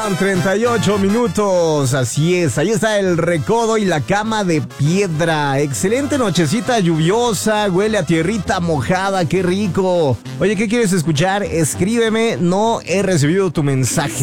38 minutos, así es, ahí está el recodo y la cama de piedra. Excelente nochecita lluviosa, huele a tierrita mojada, qué rico. Oye, ¿qué quieres escuchar? Escríbeme, no he recibido tu mensaje.